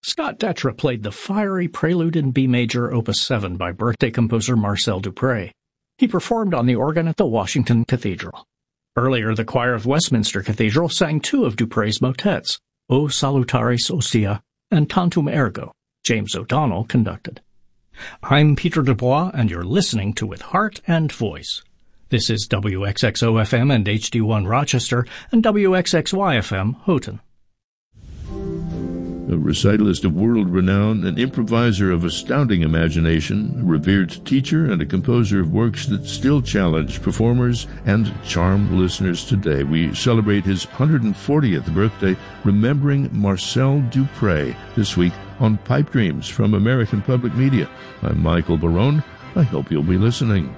Scott Detra played the fiery Prelude in B major, Opus 7 by birthday composer Marcel Dupré. He performed on the organ at the Washington Cathedral. Earlier, the choir of Westminster Cathedral sang two of Dupré's motets, O Salutaris Ostia and Tantum Ergo. James O'Donnell conducted. I'm Peter Dubois, and you're listening to With Heart and Voice. This is WXXO-FM and HD1 Rochester and WXXY-FM Houghton. A recitalist of world renown, an improviser of astounding imagination, a revered teacher, and a composer of works that still challenge performers and charm listeners today. We celebrate his 140th birthday, remembering Marcel Dupré, this week on Pipe Dreams from American Public Media. I'm Michael Barone. I hope you'll be listening.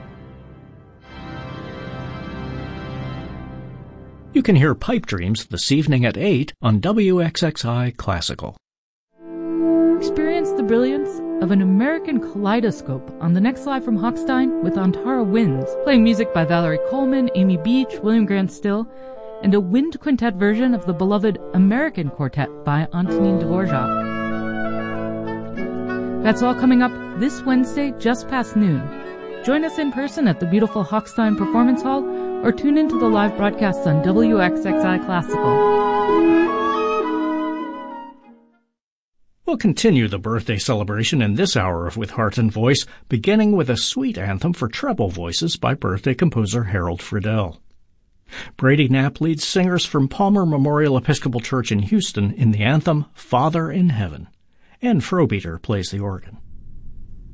You can hear Pipe Dreams this evening at 8 on WXXI Classical. Experience the brilliance of an American kaleidoscope on the next Live from Hochstein with Antara Winds, playing music by Valerie Coleman, Amy Beach, William Grant Still, and a wind quintet version of the beloved American Quartet by Antonin Dvorak. That's all coming up this Wednesday just past noon. Join us in person at the beautiful Hochstein Performance Hall or tune into the live broadcasts on WXXI Classical. We'll continue the birthday celebration in this hour of With Heart and Voice, beginning with a sweet anthem for treble voices by birthday composer Harold Friedel. Brady Knapp leads singers from Palmer Memorial Episcopal Church in Houston in the anthem Father in Heaven. Ann Frobeater plays the organ.